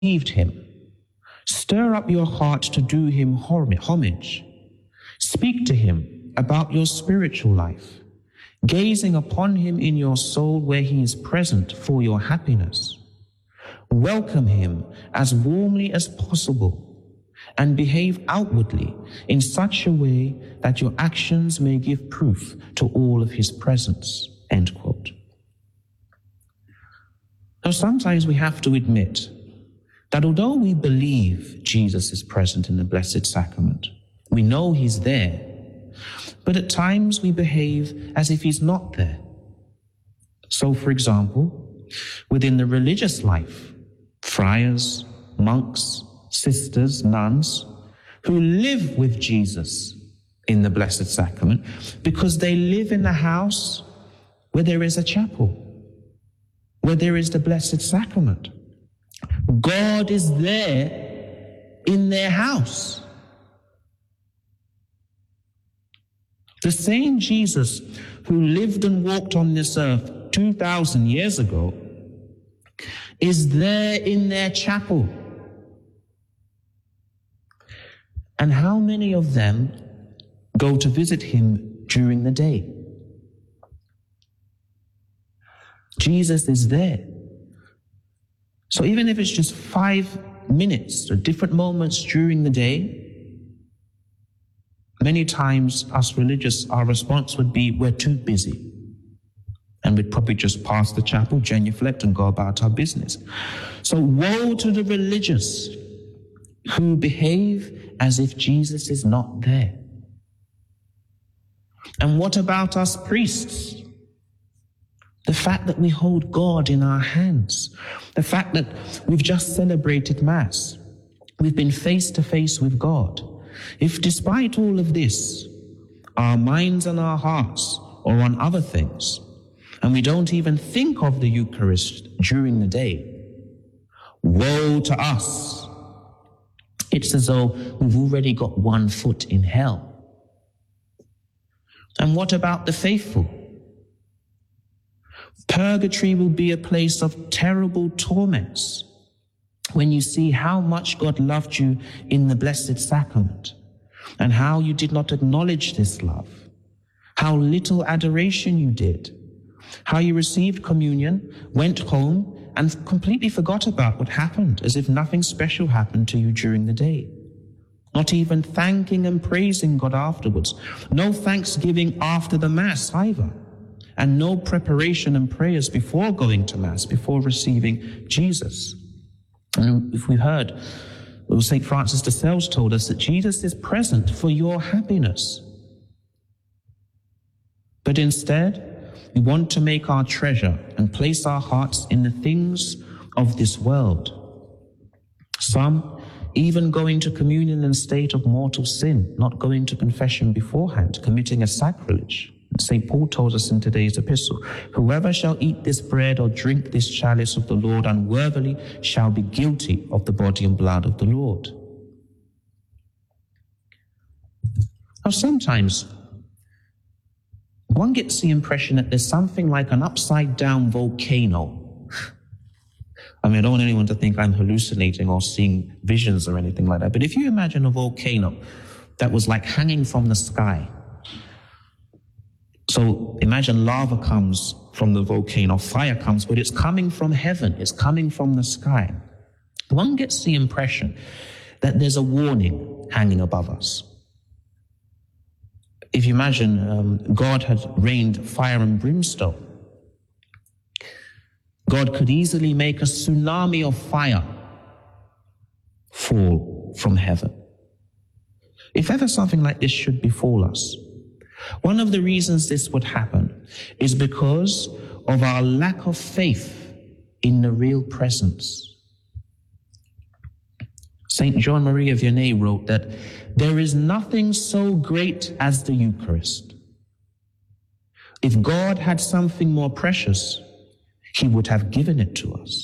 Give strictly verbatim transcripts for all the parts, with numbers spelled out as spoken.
received him. Stir up your heart to do him homage. Speak to him about your spiritual life, gazing upon him in your soul where he is present for your happiness. Welcome him as warmly as possible and behave outwardly in such a way that your actions may give proof to all of his presence. End quote. Now, sometimes we have to admit that although we believe Jesus is present in the Blessed Sacrament, we know he's there, but at times we behave as if he's not there. So, for example, within the religious life, friars, monks, sisters, nuns, who live with Jesus in the Blessed Sacrament because they live in a house where there is a chapel, where there is the Blessed Sacrament. God is there in their house. The same Jesus who lived and walked on this earth two thousand years ago is there in their chapel. And how many of them go to visit him during the day? Jesus is there. So even if it's just five minutes or different moments during the day, many times us religious, our response would be, we're too busy. And we'd probably just pass the chapel, genuflect, and go about our business. So woe to the religious who behave as if Jesus is not there. And what about us priests? The fact that we hold God in our hands, the fact that we've just celebrated Mass, we've been face to face with God. If despite all of this, our minds and our hearts are on other things, and we don't even think of the Eucharist during the day, woe to us. It's as though we've already got one foot in hell. And what about the faithful? Purgatory will be a place of terrible torments when you see how much God loved you in the Blessed Sacrament and how you did not acknowledge this love, how little adoration you did, how you received communion, went home, and completely forgot about what happened, as if nothing special happened to you during the day. Not even thanking and praising God afterwards. No thanksgiving after the Mass either. And no preparation and prayers before going to Mass, before receiving Jesus. And if we heard, well, Saint Francis de Sales told us that Jesus is present for your happiness. But instead, we want to make our treasure and place our hearts in the things of this world. Some even going to communion in a state of mortal sin, not going to confession beforehand, committing a sacrilege. Saint Paul told us in today's epistle, whoever shall eat this bread or drink this chalice of the Lord unworthily shall be guilty of the body and blood of the Lord. Now, sometimes one gets the impression that there's something like an upside-down volcano. I mean, I don't want anyone to think I'm hallucinating or seeing visions or anything like that, but if you imagine a volcano that was like hanging from the sky. So imagine lava comes from the volcano, fire comes, but it's coming from heaven, it's coming from the sky. One gets the impression that there's a warning hanging above us. If you imagine um, God had rained fire and brimstone, God could easily make a tsunami of fire fall from heaven. If ever something like this should befall us, one of the reasons this would happen is because of our lack of faith in the real presence. Saint John Maria Vianney wrote that there is nothing so great as the Eucharist. If God had something more precious, he would have given it to us.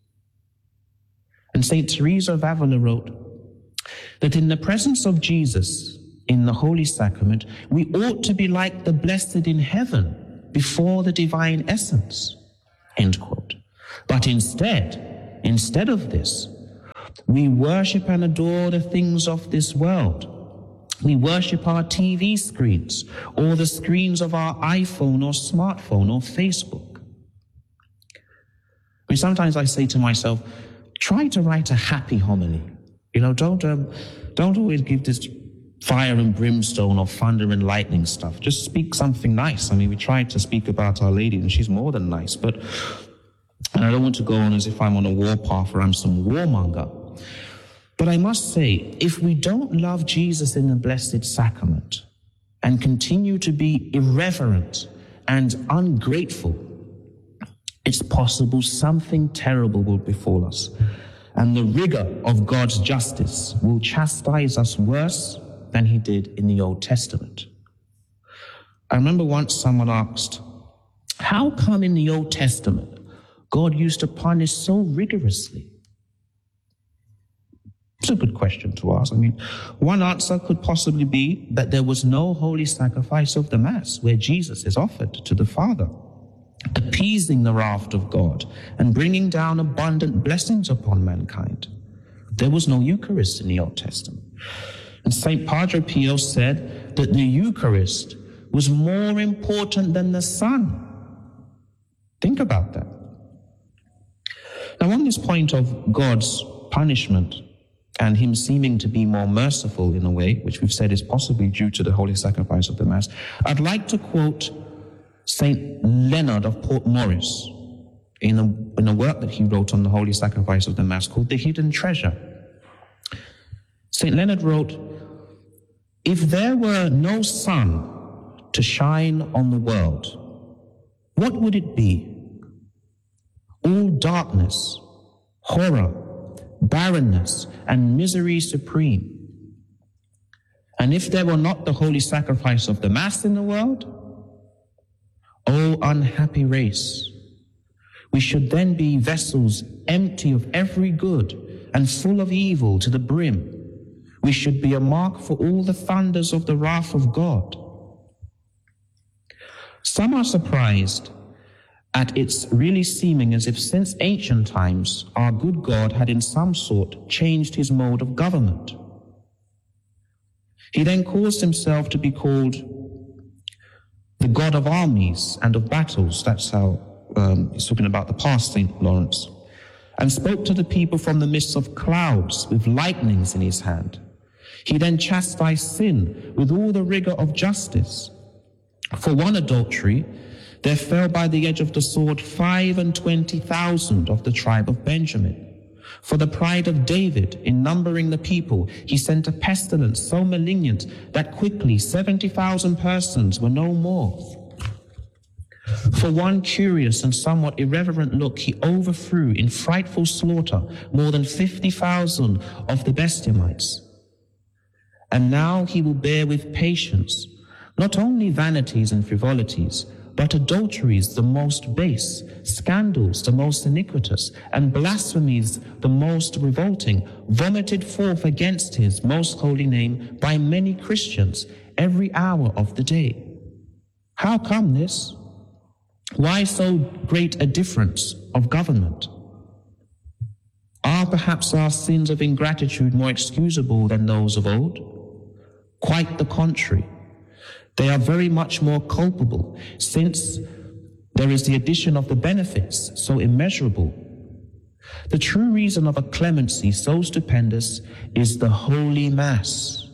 And Saint Teresa of Avila wrote that in the presence of Jesus, in the Holy Sacrament, we ought to be like the blessed in heaven before the divine essence. End quote. But instead, instead of this, We worship and adore the things of this world. We worship our T V screens or the screens of our iPhone or smartphone or Facebook. I mean, sometimes I say to myself, try to write a happy homily. You know, don't um, don't always give this fire and brimstone or thunder and lightning stuff. Just speak something nice. I mean, we tried to speak about Our Lady, and she's more than nice. But and I don't want to go on as if I'm on a warpath or I'm some warmonger. But I must say, if we don't love Jesus in the Blessed Sacrament and continue to be irreverent and ungrateful, it's possible something terrible will befall us. And the rigor of God's justice will chastise us worse than he did in the Old Testament. I remember once someone asked, how come in the Old Testament God used to punish so rigorously? It's a good question to ask. I mean, one answer could possibly be that there was no holy sacrifice of the Mass where Jesus is offered to the Father, appeasing the wrath of God and bringing down abundant blessings upon mankind. There was no Eucharist in the Old Testament. And Saint Padre Pio said that the Eucharist was more important than the sun. Think about that. Now, on this point of God's punishment and him seeming to be more merciful in a way, which we've said is possibly due to the holy sacrifice of the Mass, I'd like to quote Saint Leonard of Portmorris in a, in a work that he wrote on the holy sacrifice of the Mass called The Hidden Treasure. Saint Leonard wrote, if there were no sun to shine on the world, what would it be? All darkness, horror, barrenness, and misery supreme. And if there were not the holy sacrifice of the Mass in the world, O unhappy race, we should then be vessels empty of every good and full of evil to the brim. We should be a mark for all the thunders of the wrath of God. Some are surprised at its really seeming as if since ancient times our good God had in some sort changed his mode of government. He then caused himself to be called the God of armies and of battles. That's how um, he's talking about the past, Saint Lawrence. And spoke to the people from the midst of clouds with lightnings in his hand. He then chastised sin with all the rigor of justice. For one adultery, there fell by the edge of the sword five and twenty thousand of the tribe of Benjamin. For the pride of David, in numbering the people, he sent a pestilence so malignant that quickly seventy thousand persons were no more. For one curious and somewhat irreverent look, he overthrew in frightful slaughter more than fifty thousand of the Benjamites. And now he will bear with patience not only vanities and frivolities, but adulteries the most base, scandals the most iniquitous, and blasphemies the most revolting, vomited forth against his most holy name by many Christians every hour of the day. How come this? Why so great a difference of government? Are perhaps our sins of ingratitude more excusable than those of old? Quite the contrary. They are very much more culpable, since there is the addition of the benefits so immeasurable. The true reason of a clemency so stupendous is the Holy Mass,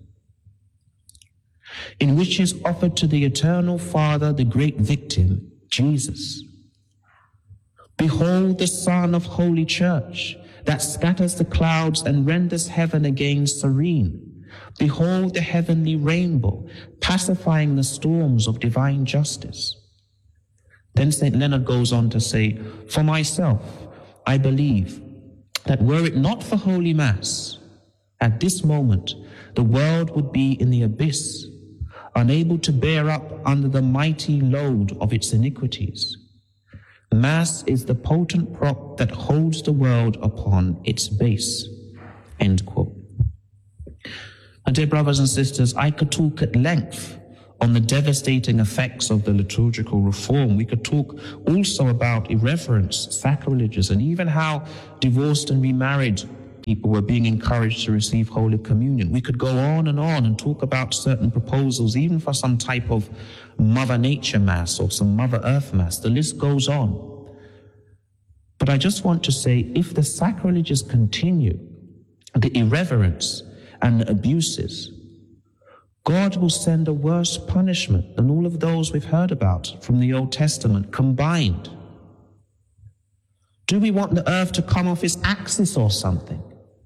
in which is offered to the Eternal Father the great victim, Jesus. Behold the Son of Holy Church, that scatters the clouds and renders heaven again serene. Behold the heavenly rainbow, pacifying the storms of divine justice. Then Saint Leonard goes on to say, for myself, I believe that were it not for Holy Mass, at this moment, the world would be in the abyss, unable to bear up under the mighty load of its iniquities. Mass is the potent prop that holds the world upon its base. End quote. And dear brothers and sisters, I could talk at length on the devastating effects of the liturgical reform. We could talk also about irreverence, sacrileges, and even how divorced and remarried people were being encouraged to receive Holy Communion. We could go on and on and talk about certain proposals, even for some type of Mother Nature Mass or some Mother Earth Mass. The list goes on. But I just want to say, if the sacrileges continue, the irreverence and the abuses, God will send a worse punishment than all of those we've heard about from the Old Testament combined. Do we want the earth to come off its axis or something?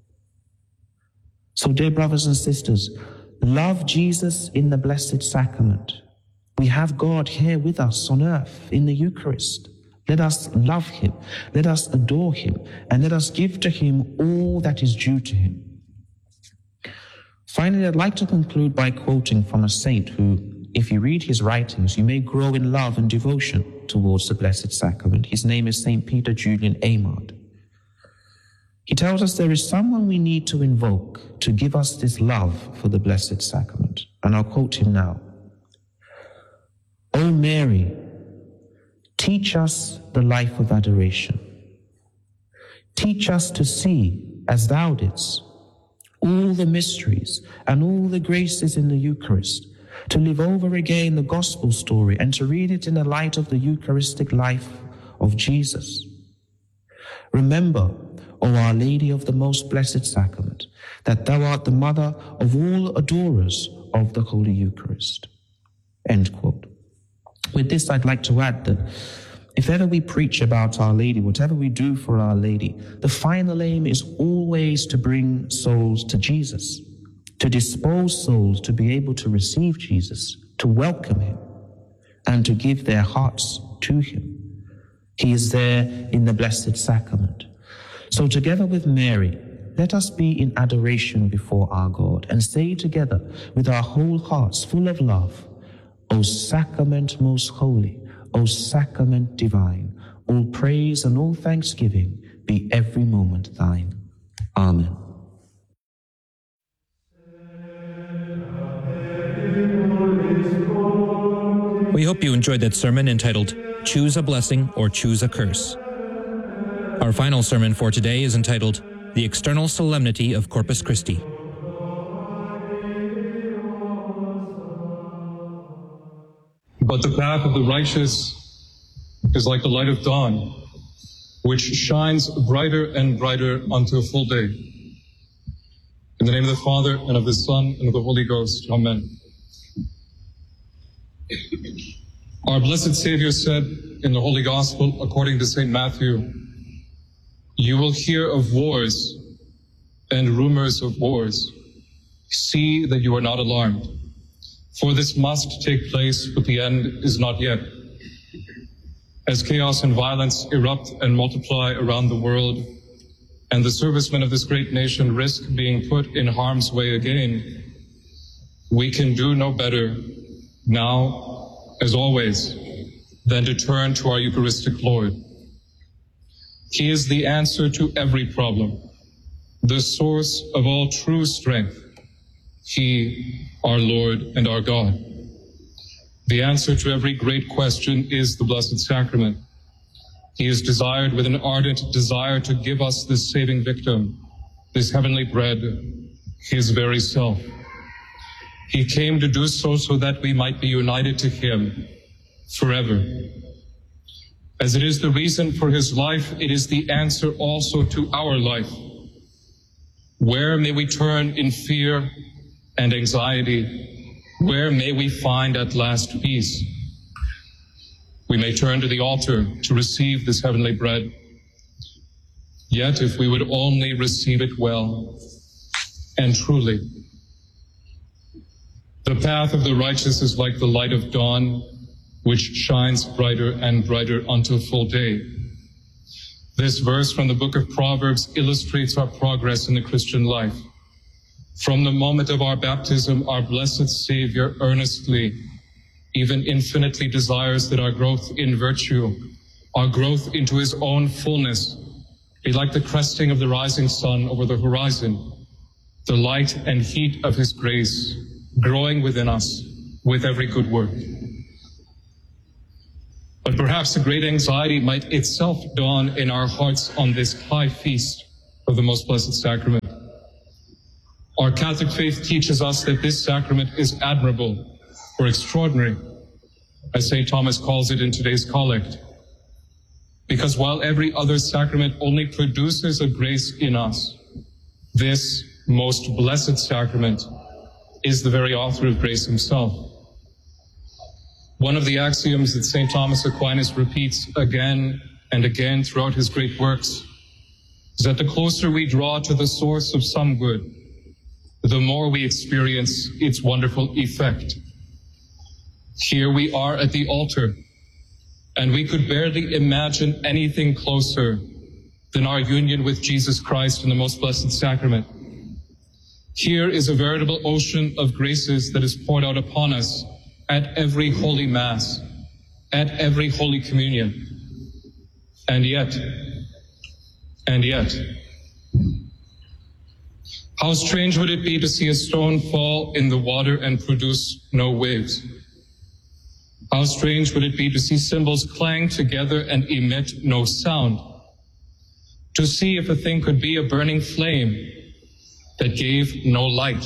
So, dear brothers and sisters, love Jesus in the Blessed Sacrament. We have God here with us on earth in the Eucharist. Let us love him, let us adore him, and let us give to him all that is due to him. Finally, I'd like to conclude by quoting from a saint who, if you read his writings, you may grow in love and devotion towards the Blessed Sacrament. His name is Saint Peter Julian Eymard. He tells us there is someone we need to invoke to give us this love for the Blessed Sacrament. And I'll quote him now. O Mary, teach us the life of adoration. Teach us to see, as thou didst, all the mysteries and all the graces in the Eucharist, to live over again the gospel story and to read it in the light of the Eucharistic life of Jesus. Remember, O Our Lady of the Most Blessed Sacrament, that thou art the mother of all adorers of the Holy Eucharist. End quote. With this, I'd like to add that if ever we preach about Our Lady, whatever we do for Our Lady, the final aim is always to bring souls to Jesus, to dispose souls to be able to receive Jesus, to welcome him, and to give their hearts to him. He is there in the Blessed Sacrament. So together with Mary, let us be in adoration before our God and say together with our whole hearts full of love, O Sacrament most holy, O Sacrament divine, all praise and all thanksgiving be every moment thine. Amen. We hope you enjoyed that sermon entitled, Choose a Blessing or Choose a Curse. Our final sermon for today is entitled, The External Solemnity of Corpus Christi. But the path of the righteous is like the light of dawn, which shines brighter and brighter until full day. In the name of the Father, and of the Son, and of the Holy Ghost. Amen. Our blessed Savior said in the Holy Gospel, according to Saint Matthew, you will hear of wars and rumors of wars. See that you are not alarmed. For this must take place, but the end is not yet. As chaos and violence erupt and multiply around the world, and the servicemen of this great nation risk being put in harm's way again, we can do no better now, as always, than to turn to our Eucharistic Lord. He is the answer to every problem, the source of all true strength. He, our Lord and our God. The answer to every great question is the Blessed Sacrament. He is desired with an ardent desire to give us this saving victim, this heavenly bread, his very self. He came to do so so that we might be united to him forever. As it is the reason for his life, it is the answer also to our life. Where may we turn in fear and anxiety? Where may we find at last peace? We may turn to the altar to receive this heavenly bread. Yet if we would only receive it well and truly. The path of the righteous is like the light of dawn, which shines brighter and brighter until full day. This verse from the book of Proverbs illustrates our progress in the Christian life. From the moment of our baptism, our blessed Savior earnestly, even infinitely desires that our growth in virtue, our growth into his own fullness, be like the cresting of the rising sun over the horizon, the light and heat of his grace growing within us with every good work. But perhaps a great anxiety might itself dawn in our hearts on this high feast of the Most Blessed Sacrament. Our Catholic faith teaches us that this sacrament is admirable or extraordinary, as Saint Thomas calls it in today's collect, because while every other sacrament only produces a grace in us, this most blessed sacrament is the very author of grace himself. One of the axioms that Saint Thomas Aquinas repeats again and again throughout his great works is that the closer we draw to the source of some good, the more we experience its wonderful effect. Here we are at the altar, and we could barely imagine anything closer than our union with Jesus Christ in the Most Blessed Sacrament. Here is a veritable ocean of graces that is poured out upon us at every Holy Mass, at every Holy Communion. And yet, and yet, how strange would it be to see a stone fall in the water and produce no waves? How strange would it be to see cymbals clang together and emit no sound? To see if a thing could be a burning flame that gave no light?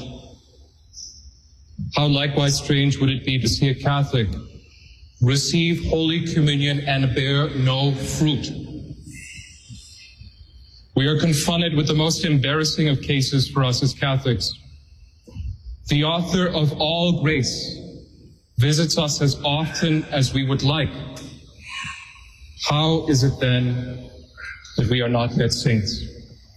How likewise strange would it be to see a Catholic receive Holy Communion and bear no fruit? We are confronted with the most embarrassing of cases for us as Catholics. The author of all grace visits us as often as we would like. How is it then that we are not yet saints?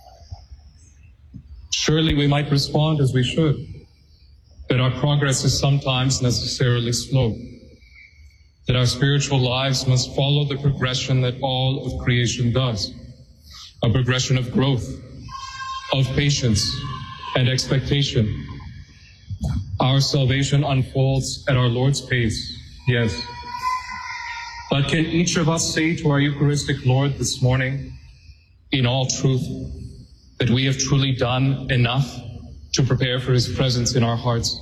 Surely we might respond as we should, that our progress is sometimes necessarily slow, that our spiritual lives must follow the progression that all of creation does, a progression of growth, of patience and expectation. Our salvation unfolds at our Lord's pace, yes. But can each of us say to our Eucharistic Lord this morning, in all truth, that we have truly done enough to prepare for his presence in our hearts?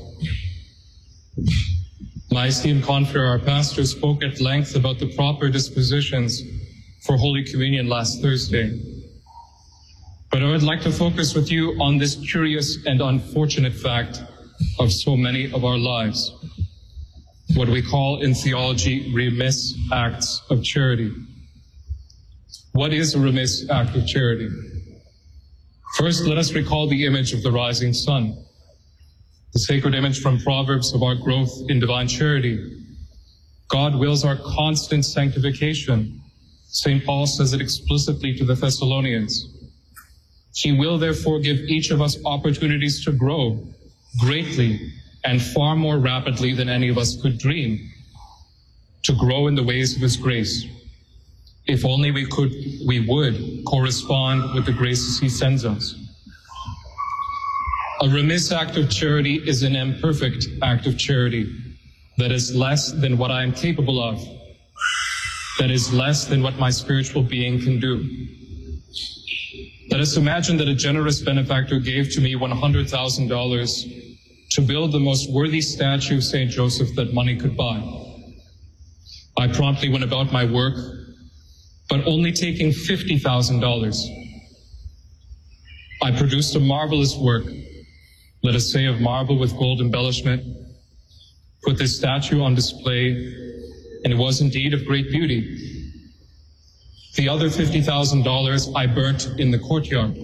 My esteemed confrere, our pastor, spoke at length about the proper dispositions for Holy Communion last Thursday. But I would like to focus with you on this curious and unfortunate fact of so many of our lives, what we call in theology remiss acts of charity. What is a remiss act of charity? First, let us recall the image of the rising sun, the sacred image from Proverbs of our growth in divine charity. God wills our constant sanctification. Saint Paul says it explicitly to the Thessalonians. He will therefore give each of us opportunities to grow greatly and far more rapidly than any of us could dream, to grow in the ways of his grace. If only we could, we would correspond with the graces he sends us. A remiss act of charity is an imperfect act of charity that is less than what I am capable of, that is less than what my spiritual being can do. Let us imagine that a generous benefactor gave to me one hundred thousand dollars to build the most worthy statue of Saint Joseph that money could buy. I promptly went about my work, but only taking fifty thousand dollars. I produced a marvelous work, let us say of marble with gold embellishment, put this statue on display, and it was indeed of great beauty. The other fifty thousand dollars I burnt in the courtyard.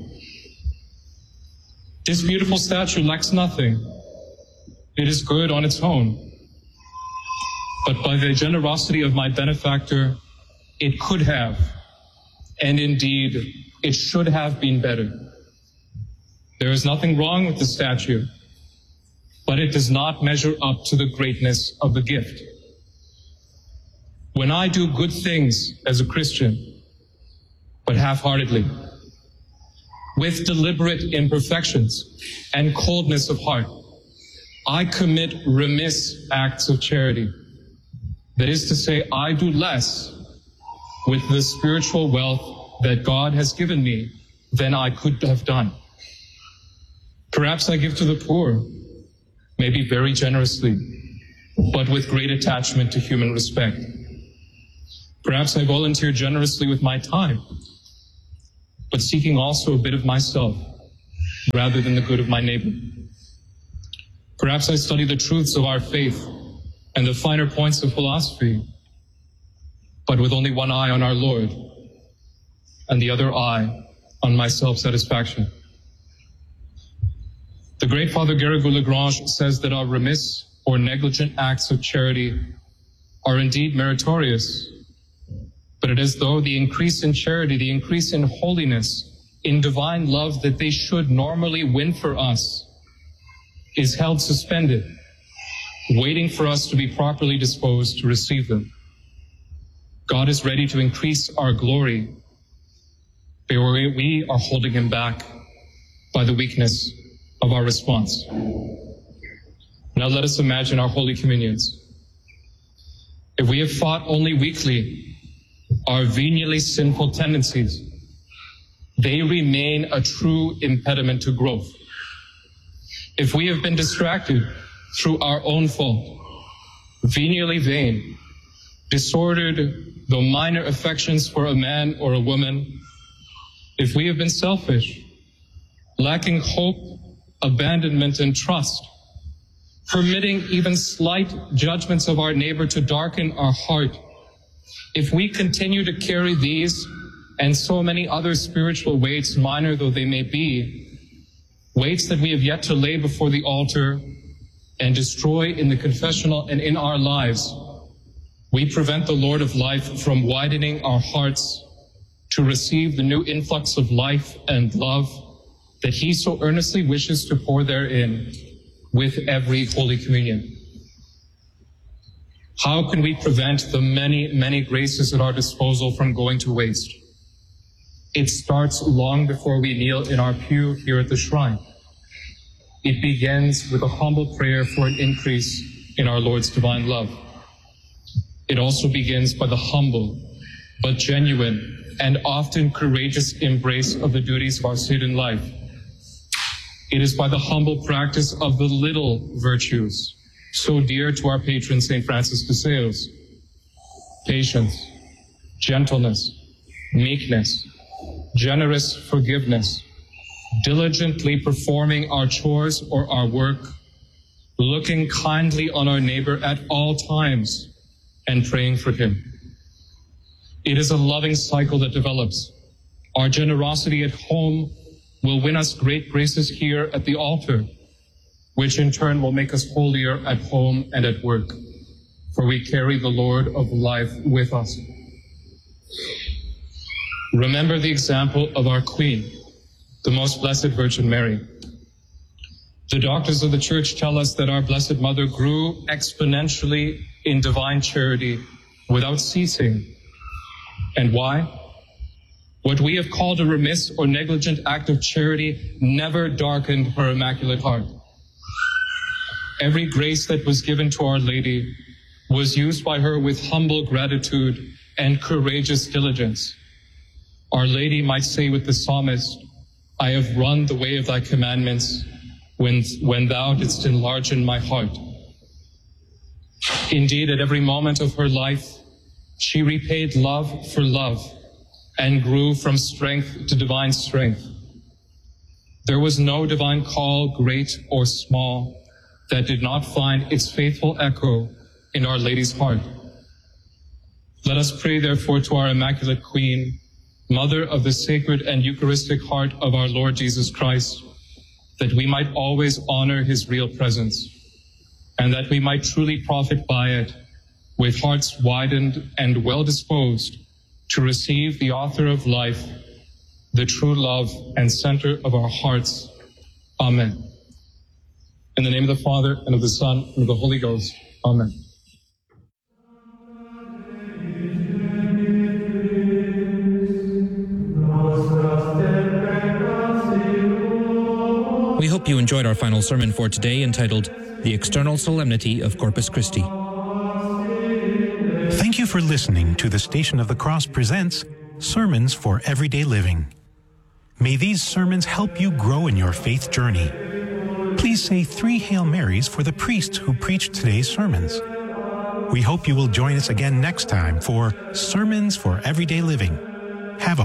This beautiful statue lacks nothing. It is good on its own. But by the generosity of my benefactor, it could have, and indeed, it should have been better. There is nothing wrong with the statue, but it does not measure up to the greatness of the gift. When I do good things as a Christian, but half-heartedly, with deliberate imperfections and coldness of heart, I commit remiss acts of charity. That is to say, I do less with the spiritual wealth that God has given me than I could have done. Perhaps I give to the poor, maybe very generously, but with great attachment to human respect. Perhaps I volunteer generously with my time, but seeking also a bit of myself rather than the good of my neighbor. Perhaps I study the truths of our faith and the finer points of philosophy, but with only one eye on our Lord and the other eye on my self-satisfaction. The great Father Garrigou-Lagrange says that our remiss or negligent acts of charity are indeed meritorious, but it is though the increase in charity, the increase in holiness, in divine love that they should normally win for us is held suspended, waiting for us to be properly disposed to receive them. God is ready to increase our glory, but we are holding him back by the weakness of our response. Now let us imagine our Holy Communions. If we have fought only weakly our venially sinful tendencies, they remain a true impediment to growth. If we have been distracted through our own fault, venially vain, disordered though minor affections for a man or a woman, if we have been selfish, lacking hope, abandonment, and trust, permitting even slight judgments of our neighbor to darken our heart, if we continue to carry these and so many other spiritual weights, minor though they may be, weights that we have yet to lay before the altar and destroy in the confessional and in our lives, we prevent the Lord of life from widening our hearts to receive the new influx of life and love that he so earnestly wishes to pour therein with every Holy Communion. How can we prevent the many, many graces at our disposal from going to waste? It starts long before we kneel in our pew here at the shrine. It begins with a humble prayer for an increase in our Lord's divine love. It also begins by the humble, but genuine and often courageous embrace of the duties of our citizen life. It is by the humble practice of the little virtues, so dear to our patron Saint Francis de Sales: patience, gentleness, meekness, generous forgiveness, diligently performing our chores or our work, looking kindly on our neighbor at all times, and praying for him. It is a loving cycle that develops. Our generosity at home will win us great graces here at the altar, which in turn will make us holier at home and at work, for we carry the Lord of life with us. Remember the example of our Queen, the Most Blessed Virgin Mary. The doctors of the Church tell us that our Blessed Mother grew exponentially in divine charity without ceasing. And why? What we have called a remiss or negligent act of charity never darkened her Immaculate Heart. Every grace that was given to Our Lady was used by her with humble gratitude and courageous diligence. Our Lady might say with the psalmist, "I have run the way of thy commandments when, when thou didst enlarge in my heart." Indeed, at every moment of her life, she repaid love for love and grew from strength to divine strength. There was no divine call, great or small, that did not find its faithful echo in Our Lady's heart. Let us pray, therefore, to our Immaculate Queen, Mother of the Sacred and Eucharistic Heart of our Lord Jesus Christ, that we might always honor his real presence, and that we might truly profit by it, with hearts widened and well-disposed to receive the author of life, the true love and center of our hearts. Amen. In the name of the Father, and of the Son, and of the Holy Ghost. Amen. We hope you enjoyed our final sermon for today, entitled The External Solemnity of Corpus Christi. Thank you for listening to the Station of the Cross presents Sermons for Everyday Living. May these sermons help you grow in your faith journey. Please say three Hail Marys for the priest who preached today's sermons. We hope you will join us again next time for Sermons for Everyday Living. Have a